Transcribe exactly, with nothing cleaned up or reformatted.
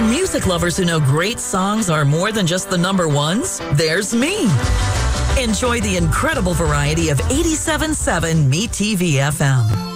For music lovers who know great songs are more than just the number ones, there's me. Enjoy the incredible variety of eighty-seven point seven Me T V F M.